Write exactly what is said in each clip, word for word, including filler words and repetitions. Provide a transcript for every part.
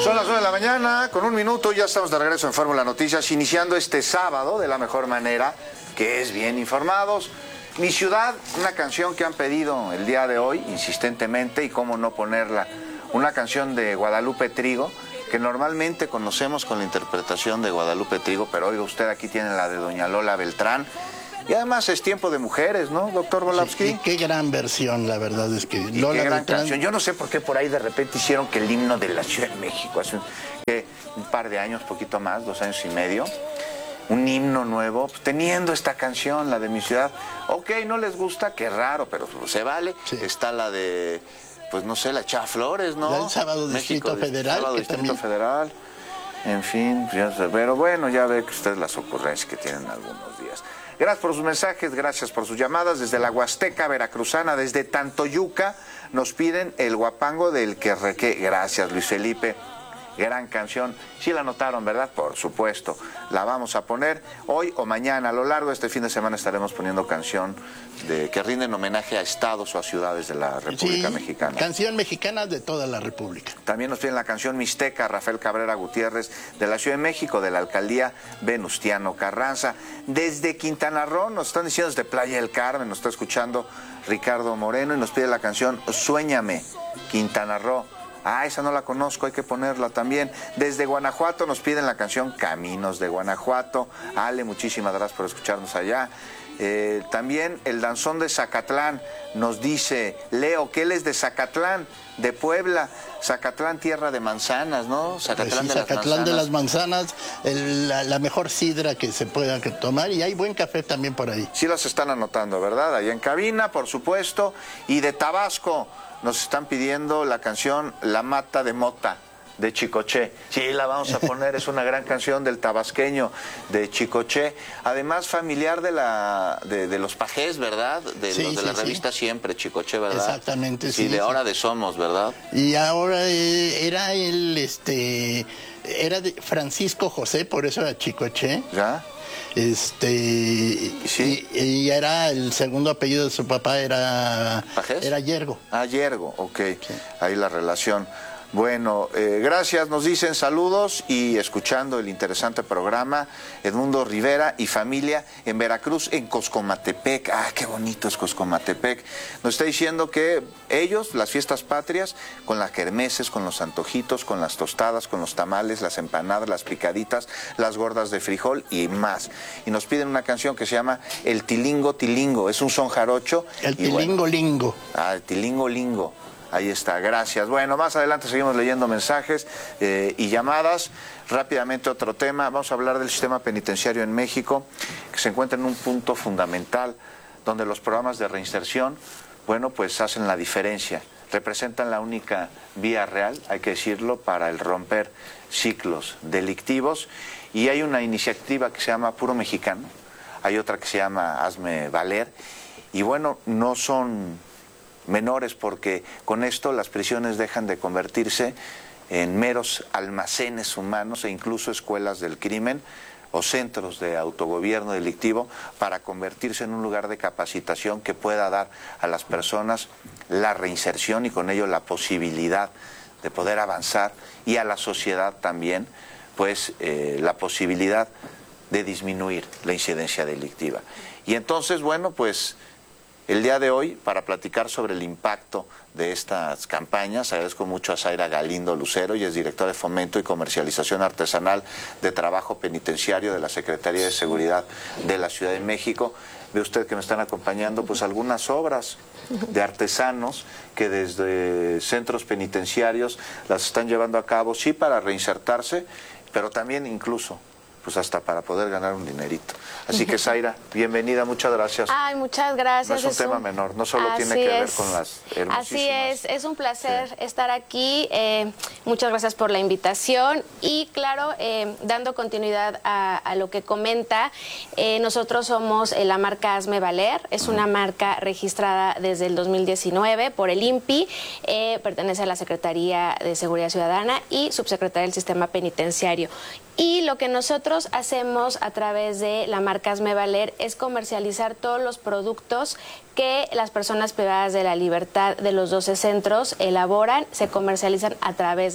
Son las nueve de la mañana, con un minuto, ya estamos de regreso en Fórmula Noticias, iniciando este sábado de la mejor manera, que es bien informados. Mi ciudad, una canción que han pedido el día de hoy, insistentemente, y cómo no ponerla, una canción de Guadalupe Trigo, que normalmente conocemos con la interpretación de Guadalupe Trigo, pero oiga usted, aquí tiene la de doña Lola Beltrán. Y además es tiempo de mujeres, ¿no, doctor Volavsky? Sí, y qué gran versión, la verdad es que y Lola qué gran Beltrán... canción. Yo no sé por qué por ahí de repente hicieron que el himno de la Ciudad de México, hace un, que un par de años, poquito más, dos años y medio, un himno nuevo, pues, teniendo esta canción, la de mi ciudad. Ok, no les gusta, qué raro, pero se vale. Sí. Está la de, pues no sé, la Chava Flores, ¿no? El Sábado México, Distrito Federal. Sábado que Distrito también... Federal. En fin, ya sé, pero bueno, ya ve que ustedes las ocurrencias que tienen algunos días. Gracias por sus mensajes, gracias por sus llamadas. Desde la Huasteca Veracruzana, desde Tantoyuca, nos piden el guapango del Querrequé. Gracias, Luis Felipe. Gran canción. Sí la notaron, ¿verdad? Por supuesto. La vamos a poner hoy o mañana. A lo largo de este fin de semana estaremos poniendo canción de que rinden homenaje a estados o a ciudades de la República sí, Mexicana. Canción mexicana de toda la República. También nos piden la canción Mixteca, Rafael Cabrera Gutiérrez, de la Ciudad de México, de la alcaldía Venustiano Carranza. Desde Quintana Roo, nos están diciendo desde Playa del Carmen, nos está escuchando Ricardo Moreno y nos pide la canción Suéñame, Quintana Roo. Ah, esa no la conozco, hay que ponerla también. Desde Guanajuato nos piden la canción Caminos de Guanajuato. Ale, muchísimas gracias por escucharnos allá. Eh, también el danzón de Zacatlán nos dice, Leo, que él es de Zacatlán, de Puebla. Zacatlán, tierra de manzanas, ¿no? Zacatlán, sí, de, Zacatlán las de las manzanas, el, la, la mejor sidra que se pueda tomar, y hay buen café también por ahí. Sí las están anotando, ¿verdad? Allá en cabina, por supuesto. Y de Tabasco nos están pidiendo la canción La Mata de Mota, de Chicoché. Sí, la vamos a poner, es una gran canción del tabasqueño de Chicoché. Además, familiar de la de, de los pajés, ¿verdad? De sí, los de sí, la sí. revista Siempre, Chicoché, ¿verdad? Exactamente, sí. Sí, de sí. Hora de Somos, ¿verdad? Y ahora eh, era el, este, era de Francisco José, por eso era Chicoché. ¿Ya? Este, sí. y, y era el segundo apellido de su papá, era, ¿Pajés? Era Yergo. Ah, Yergo, ok. Sí. Ahí la relación. Bueno, eh, gracias, nos dicen saludos y escuchando el interesante programa, Edmundo Rivera y familia en Veracruz, en Coscomatepec. Ah, qué bonito es Coscomatepec. Nos está diciendo que ellos, las fiestas patrias, con las kermeses, con los antojitos, con las tostadas, con los tamales, las empanadas, las picaditas, las gordas de frijol y más. Y nos piden una canción que se llama El Tilingo Tilingo, es un son jarocho. El Tilingo bueno, Lingo. Ah, el Tilingo Lingo. Ahí está, gracias. Bueno, más adelante seguimos leyendo mensajes eh, y llamadas. Rápidamente otro tema, vamos a hablar del sistema penitenciario en México, que se encuentra en un punto fundamental, donde los programas de reinserción, bueno, pues hacen la diferencia, representan la única vía real, hay que decirlo, para el romper ciclos delictivos. Y hay una iniciativa que se llama Puro Mexicano, hay otra que se llama Hazme Valer, y bueno, no son menores, porque con esto las prisiones dejan de convertirse en meros almacenes humanos e incluso escuelas del crimen o centros de autogobierno delictivo, para convertirse en un lugar de capacitación que pueda dar a las personas la reinserción y con ello la posibilidad de poder avanzar, y a la sociedad también pues eh, la posibilidad de disminuir la incidencia delictiva. Y entonces, bueno, pues el día de hoy, para platicar sobre el impacto de estas campañas, agradezco mucho a Zaira Galindo Lucero, ella es directora de Fomento y Comercialización Artesanal de Trabajo Penitenciario de la Secretaría de Seguridad de la Ciudad de México. Ve usted que me están acompañando pues algunas obras de artesanos que desde centros penitenciarios las están llevando a cabo, sí para reinsertarse, pero también incluso pues hasta para poder ganar un dinerito. Así que, Zaira, bienvenida, muchas gracias. Ay, muchas gracias. No es un es tema un... menor, no solo Así tiene que ver es. con las hermosísimas. Así es, es un placer sí. estar aquí. Eh, muchas gracias por la invitación y, claro, eh, dando continuidad a, a lo que comenta, eh, nosotros somos eh, la marca Hazme Valer, es uh-huh. una marca registrada desde el dos mil diecinueve por el I N P I, eh, pertenece a la Secretaría de Seguridad Ciudadana y subsecretaria del Sistema Penitenciario. Y lo que nosotros hacemos a través de la marca Hazme Valer es comercializar todos los productos que las personas privadas de la libertad de los doce centros elaboran, se comercializan a través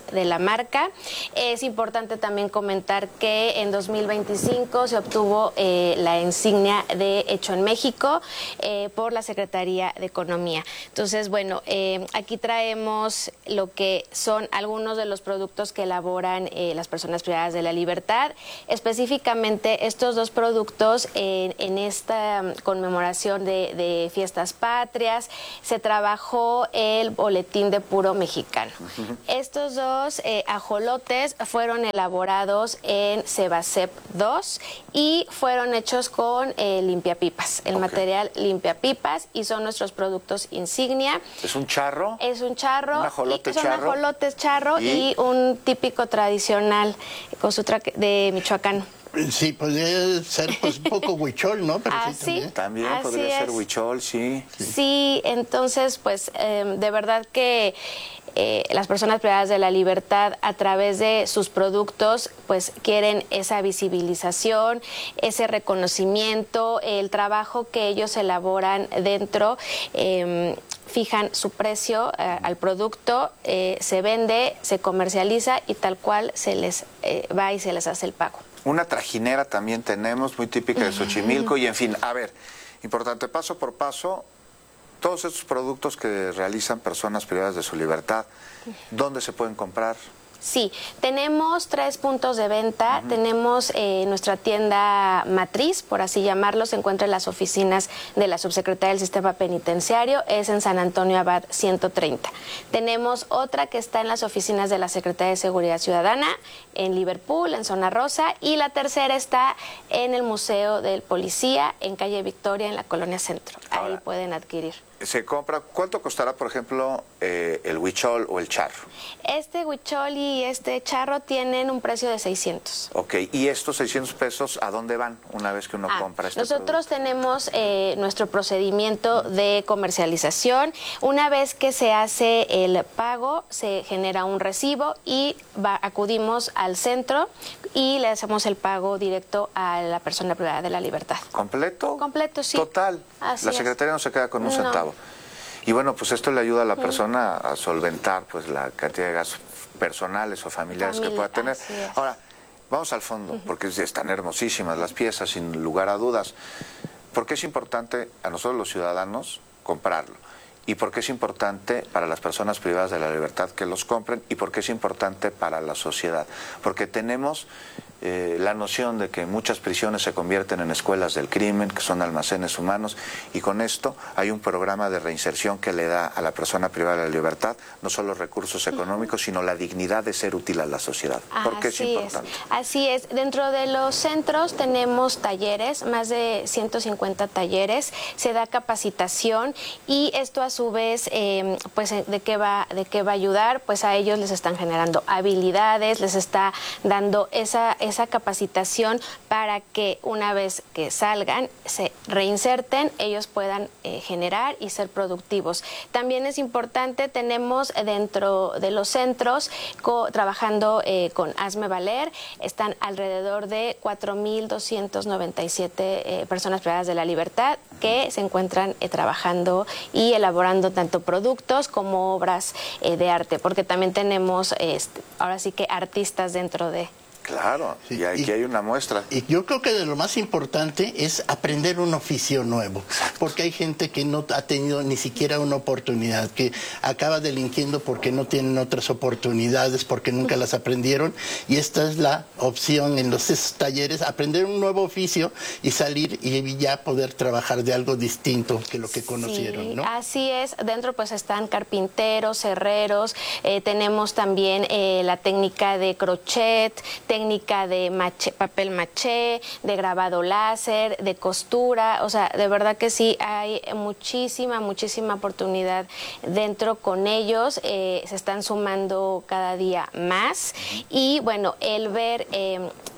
valores de la marca. Es importante también comentar que en dos mil veinticinco se obtuvo eh, la insignia de Hecho en México eh, por la Secretaría de Economía. Entonces, bueno, eh, aquí traemos lo que son algunos de los productos que elaboran eh, las personas privadas de la libertad. Específicamente estos dos productos eh, en esta conmemoración de, de fiestas patrias se trabajó el boletín de puro mexicano. Uh-huh. Estos dos eh, ajolotes fueron elaborados en Sebacep dos y fueron hechos con eh, limpiapipas, el okay. material limpiapipas, y son nuestros productos insignia. ¿Es un charro? Es un charro. ¿Un ajolote y son charro? ajolotes charro y, y un típico tradicional con su tra de Michoacán. Sí, podría ser pues, un poco huichol, ¿no? Pero ah, sí, también, sí, también así podría es. ser huichol, sí. Sí, sí entonces, pues, eh, de verdad que eh, las personas privadas de la libertad, a través de sus productos, pues, quieren esa visibilización, ese reconocimiento, el trabajo que ellos elaboran dentro. Eh, fijan su precio eh, al producto, eh, se vende, se comercializa y tal cual se les eh, va y se les hace el pago. Una trajinera también tenemos, muy típica de Xochimilco, y en fin, a ver, importante, paso por paso, todos estos productos que realizan personas privadas de su libertad, ¿dónde se pueden comprar? Sí, tenemos tres puntos de venta. Uh-huh. Tenemos eh, nuestra tienda matriz, por así llamarlo, se encuentra en las oficinas de la Subsecretaría del Sistema Penitenciario, es en San Antonio Abad ciento treinta. Tenemos otra que está en las oficinas de la Secretaría de Seguridad Ciudadana, en Liverpool, en Zona Rosa, y la tercera está en el Museo del Policía, en calle Victoria, en la Colonia Centro. Ahora, ahí pueden adquirir. Se compra, ¿cuánto costará, por ejemplo, eh, el huichol o el charro? Este huichol y este charro tienen un precio de seiscientos. Ok, ¿y estos seiscientos pesos a dónde van una vez que uno ah, compra este nosotros producto? tenemos eh, nuestro procedimiento de comercialización. Una vez que se hace el pago, se genera un recibo y va, acudimos al centro y le hacemos el pago directo a la persona privada de la libertad. ¿Completo? Completo, sí. Total. Así la es. Secretaría no se queda con un no. centavo. Y bueno, pues esto le ayuda a la persona a solventar pues la cantidad de gastos personales o familiares Familia, que pueda tener. Ahora, vamos al fondo, porque están hermosísimas las piezas, sin lugar a dudas. ¿Por qué es importante a nosotros los ciudadanos comprarlo? ¿Y por qué es importante para las personas privadas de la libertad que los compren? ¿Y por qué es importante para la sociedad? Porque tenemos eh, la noción de que muchas prisiones se convierten en escuelas del crimen, que son almacenes humanos, y con esto hay un programa de reinserción que le da a la persona privada de la libertad no solo recursos económicos, uh-huh. sino la dignidad de ser útil a la sociedad. ¿Por qué es importante? Es. Así es. Dentro de los centros tenemos talleres, más de ciento cincuenta talleres, se da capacitación y esto a su vez, eh, pues, ¿de qué va, de qué va a ayudar? Pues a ellos les están generando habilidades, les está dando esa, esa capacitación para que una vez que salgan, se reinserten, ellos puedan eh, generar y ser productivos. También es importante, tenemos dentro de los centros, co trabajando eh, con Hazme Valer, están alrededor de cuatro mil doscientas noventa y siete eh, personas privadas de la libertad que se encuentran eh, trabajando y elaborando tanto productos como obras eh, de arte, porque también tenemos este, ahora sí que artistas dentro de... Claro, sí, y aquí y, hay una muestra. Y yo creo que de lo más importante es aprender un oficio nuevo, Exacto. porque hay gente que no ha tenido ni siquiera una oportunidad, que acaba delinquiendo porque no tienen otras oportunidades, porque nunca las aprendieron, y esta es la opción en los esos talleres, aprender un nuevo oficio y salir y ya poder trabajar de algo distinto que lo que conocieron, sí, ¿no? Así es, dentro pues están carpinteros, herreros, eh, tenemos también eh, la técnica de crochet, técnica de maché, papel maché, de grabado láser, de costura, o sea, de verdad que sí, hay muchísima, muchísima oportunidad dentro con ellos, eh, se están sumando cada día más y bueno, el ver... Eh,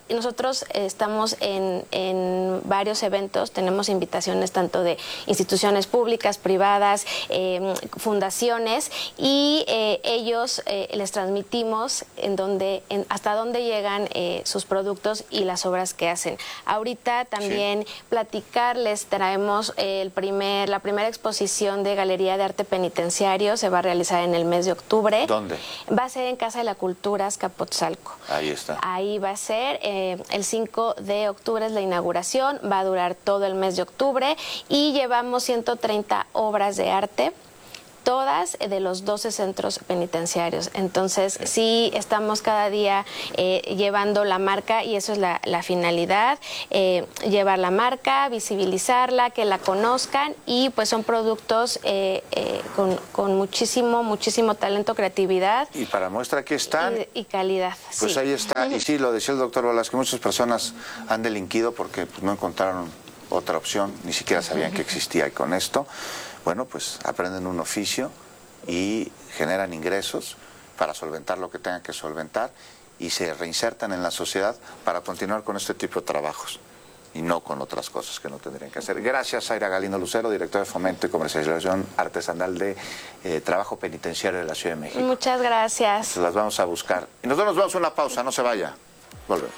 nosotros estamos en, en varios eventos, tenemos invitaciones tanto de instituciones públicas, privadas, eh, fundaciones, y eh, ellos eh, les transmitimos en donde, en, hasta dónde llegan eh, sus productos y las obras que hacen. Ahorita también sí. platicarles, traemos eh, el primer, la primera exposición de Galería de Arte Penitenciario, se va a realizar en el mes de octubre. ¿Dónde? Va a ser en Casa de la Cultura, Azcapotzalco. Ahí está. Ahí va a ser, eh, el cinco de octubre es la inauguración, va a durar todo el mes de octubre y llevamos ciento treinta obras de arte, todas de los doce centros penitenciarios. Entonces, sí, estamos cada día eh, llevando la marca y eso es la, la finalidad, eh, llevar la marca, visibilizarla, que la conozcan y pues son productos eh, eh, con, con muchísimo, muchísimo talento, creatividad. Y para muestra aquí están. Y, y calidad. Pues sí. ahí está. Y sí, lo decía el doctor Velasco, que muchas personas han delinquido porque pues, no encontraron otra opción, ni siquiera sabían que existía, y con esto bueno, pues aprenden un oficio y generan ingresos para solventar lo que tengan que solventar y se reinsertan en la sociedad para continuar con este tipo de trabajos y no con otras cosas que no tendrían que hacer. Gracias, Zaira Galindo Lucero, directora de Fomento y Comercialización Artesanal de eh, Trabajo Penitenciario de la Ciudad de México. Muchas gracias. Las vamos a buscar. Y nosotros nos vamos a una pausa, no se vaya. Volvemos.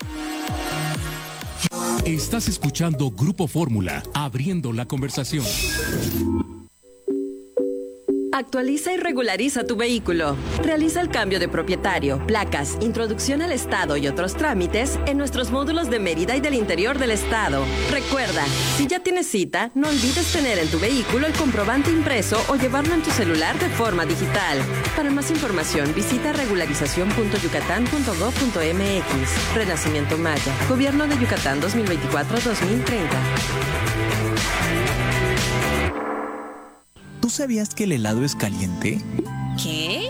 Estás escuchando Grupo Fórmula, abriendo la conversación. Actualiza y regulariza tu vehículo. Realiza el cambio de propietario, placas, introducción al estado y otros trámites en nuestros módulos de Mérida y del interior del estado. Recuerda, si ya tienes cita, no olvides tener en tu vehículo el comprobante impreso o llevarlo en tu celular de forma digital. Para más información, visita regularización punto yucatán punto gob punto m x. Renacimiento Maya. Gobierno de Yucatán dos mil veinticuatro a dos mil treinta. ¿Tú sabías que el helado es caliente? ¿Qué?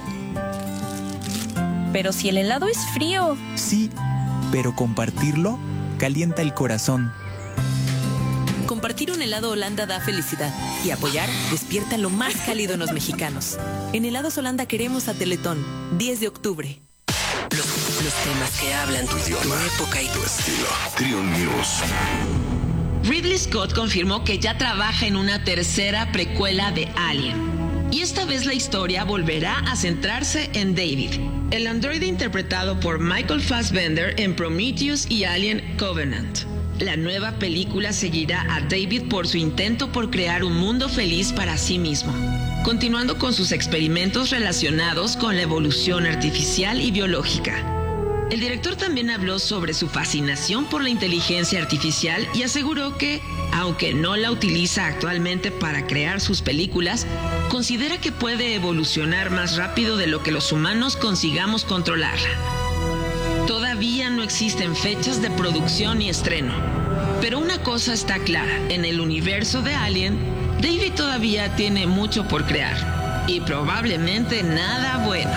Pero si el helado es frío. Sí, pero compartirlo calienta el corazón. Compartir un helado Holanda da felicidad y apoyar despierta lo más cálido en los mexicanos. En Helados Holanda queremos a Teletón, diez de octubre. Los, los temas que hablan tu idioma, tu época y tu estilo. Trion News. Ridley Scott confirmó que ya trabaja en una tercera precuela de Alien. Y esta vez la historia volverá a centrarse en David, el androide interpretado por Michael Fassbender en Prometheus y Alien Covenant. La nueva película seguirá a David por su intento por crear un mundo feliz para sí mismo, continuando con sus experimentos relacionados con la evolución artificial y biológica. El director también habló sobre su fascinación por la inteligencia artificial y aseguró que, aunque no la utiliza actualmente para crear sus películas, considera que puede evolucionar más rápido de lo que los humanos consigamos controlarla. Todavía no existen fechas de producción y estreno, pero una cosa está clara: en el universo de Alien, David todavía tiene mucho por crear y probablemente nada bueno.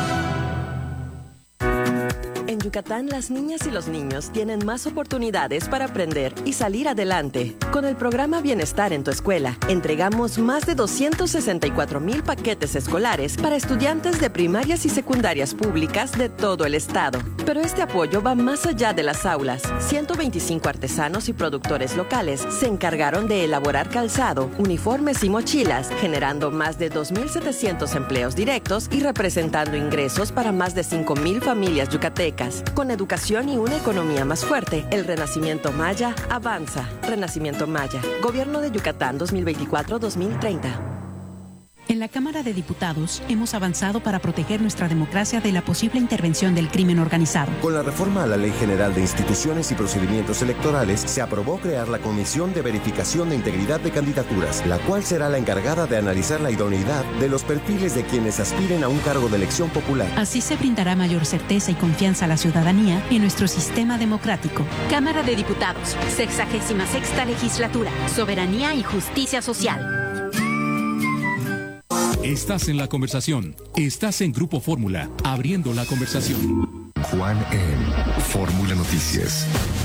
En Yucatán, las niñas y los niños tienen más oportunidades para aprender y salir adelante. Con el programa Bienestar en tu Escuela, entregamos más de doscientos sesenta y cuatro mil paquetes escolares para estudiantes de primarias y secundarias públicas de todo el estado. Pero este apoyo va más allá de las aulas. ciento veinticinco artesanos y productores locales se encargaron de elaborar calzado, uniformes y mochilas, generando más de dos mil setecientos empleos directos y representando ingresos para más de cinco mil familias yucatecas. Con educación y una economía más fuerte, el Renacimiento Maya avanza. Renacimiento Maya. Gobierno de Yucatán dos mil veinticuatro a dos mil treinta. En la Cámara de Diputados hemos avanzado para proteger nuestra democracia de la posible intervención del crimen organizado. Con la reforma a la Ley General de Instituciones y Procedimientos Electorales, se aprobó crear la Comisión de Verificación de Integridad de Candidaturas, la cual será la encargada de analizar la idoneidad de los perfiles de quienes aspiren a un cargo de elección popular. Así se brindará mayor certeza y confianza a la ciudadanía en nuestro sistema democrático. Cámara de Diputados, sexagésima sexta legislatura, Soberanía y Justicia Social. Estás en la conversación. Estás en Grupo Fórmula, abriendo la conversación. Juan en Fórmula Noticias.